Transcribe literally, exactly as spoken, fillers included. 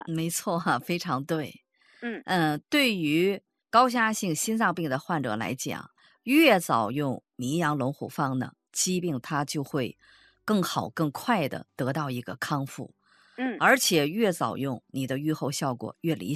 没错哈，非常对。 嗯。 嗯，对于高压性心脏病的患者来讲，越早用名扬龙虎方呢，疾病它就会更好更快地得到一个康复。 嗯。 而且越早用，你的预后效果越理